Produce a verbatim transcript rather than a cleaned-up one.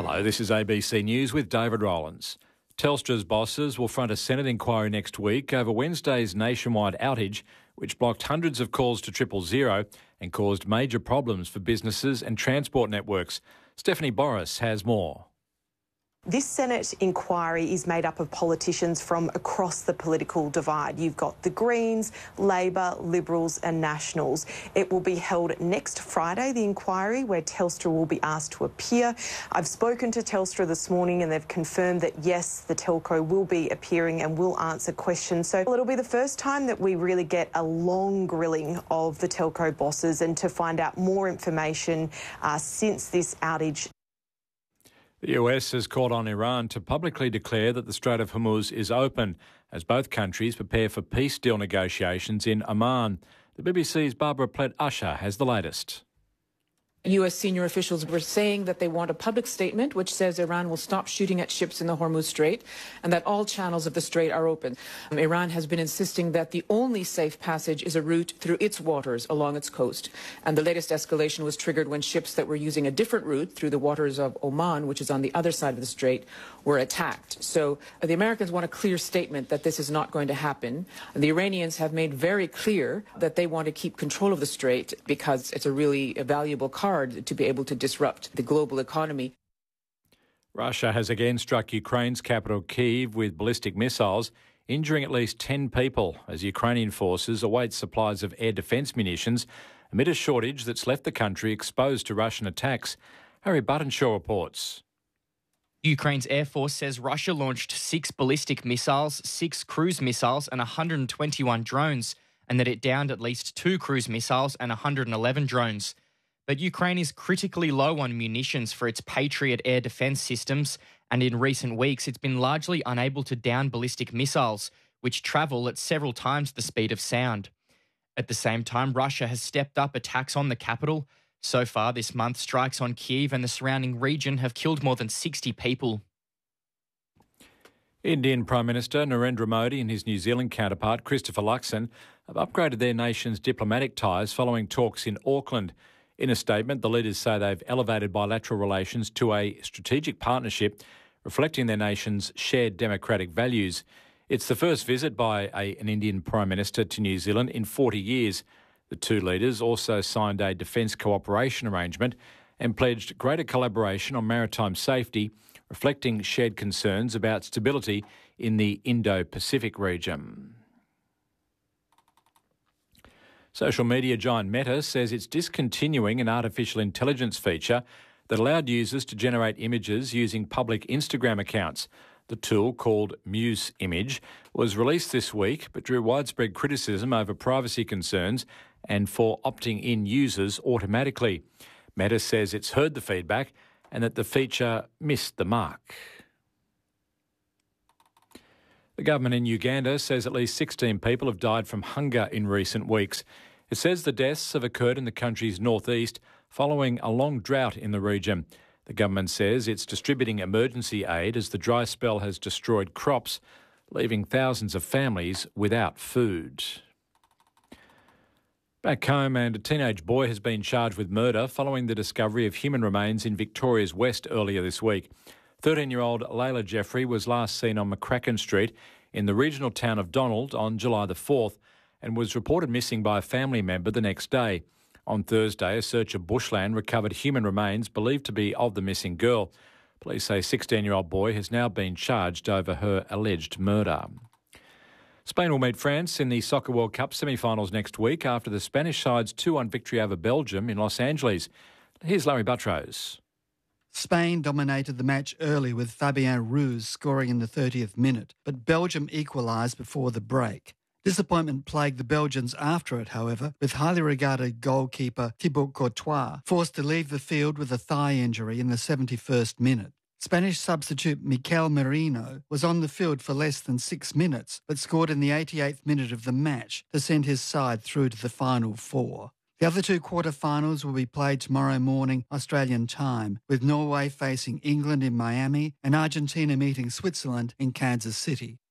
Hello, this is A B C News with David Rowlands. Telstra's bosses will front a Senate inquiry next week over Wednesday's nationwide outage, which blocked hundreds of calls to triple zero and caused major problems for businesses and transport networks. Stephanie Boris has more. This Senate inquiry is made up of politicians from across the political divide. You've got the Greens, Labor, Liberals and Nationals. It will be held next Friday, the inquiry, where Telstra will be asked to appear. I've spoken to Telstra this morning and they've confirmed that, yes, the telco will be appearing and will answer questions. So it'll be the first time that we really get a long grilling of the telco bosses and to find out more information uh, since this outage. The U S has called on Iran to publicly declare that the Strait of Hormuz is open as both countries prepare for peace deal negotiations in Oman. The B B C's Barbara Plett-Usher has the latest. U S senior officials were saying that they want a public statement which says Iran will stop shooting at ships in the Hormuz Strait and that all channels of the strait are open. Um, Iran has been insisting that the only safe passage is a route through its waters along its coast. And the latest escalation was triggered when ships that were using a different route through the waters of Oman, which is on the other side of the strait, were attacked. So uh, the Americans want a clear statement that this is not going to happen. And the Iranians have made very clear that they want to keep control of the strait because it's a really valuable card to be able to disrupt the global economy. Russia has again struck Ukraine's capital Kyiv with ballistic missiles, injuring at least ten people as Ukrainian forces await supplies of air defence munitions amid a shortage that's left the country exposed to Russian attacks. Harry Buttonshaw reports. Ukraine's Air Force says Russia launched six ballistic missiles, six cruise missiles and one hundred twenty-one drones, and that it downed at least two cruise missiles and one hundred eleven drones. But Ukraine is critically low on munitions for its Patriot air defence systems, and in recent weeks it's been largely unable to down ballistic missiles, which travel at several times the speed of sound. At the same time, Russia has stepped up attacks on the capital. So far this month, strikes on Kyiv and the surrounding region have killed more than sixty people. Indian Prime Minister Narendra Modi and his New Zealand counterpart Christopher Luxon have upgraded their nation's diplomatic ties following talks in Auckland. In a statement, the leaders say they've elevated bilateral relations to a strategic partnership reflecting their nation's shared democratic values. It's the first visit by a, an Indian Prime Minister to New Zealand in forty years. The two leaders also signed a defence cooperation arrangement and pledged greater collaboration on maritime safety, reflecting shared concerns about stability in the Indo-Pacific region. Social media giant Meta says it's discontinuing an artificial intelligence feature that allowed users to generate images using public Instagram accounts. The tool, called Muse Image, was released this week but drew widespread criticism over privacy concerns and for opting in users automatically. Meta says it's heard the feedback and that the feature missed the mark. The government in Uganda says at least sixteen people have died from hunger in recent weeks. It says the deaths have occurred in the country's northeast following a long drought in the region. The government says it's distributing emergency aid as the dry spell has destroyed crops, leaving thousands of families without food. Back home, and a teenage boy has been charged with murder following the discovery of human remains in Victoria's West earlier this week. thirteen-year-old Layla Jeffrey was last seen on McCracken Street in the regional town of Donald on July the fourth and was reported missing by a family member the next day. On Thursday, a search of bushland recovered human remains believed to be of the missing girl. Police say a sixteen-year-old boy has now been charged over her alleged murder. Spain will meet France in the Soccer World Cup semi-finals next week after the Spanish side's two one victory over Belgium in Los Angeles. Here's Larry Buttrose. Spain dominated the match early with Fabien Ruiz scoring in the thirtieth minute, but Belgium equalised before the break. Disappointment plagued the Belgians after it, however, with highly regarded goalkeeper Thibaut Courtois forced to leave the field with a thigh injury in the seventy-first minute. Spanish substitute Mikel Merino was on the field for less than six minutes, but scored in the eighty-eighth minute of the match to send his side through to the final four. The other two quarter-finals will be played tomorrow morning Australian time, with Norway facing England in Miami and Argentina meeting Switzerland in Kansas City.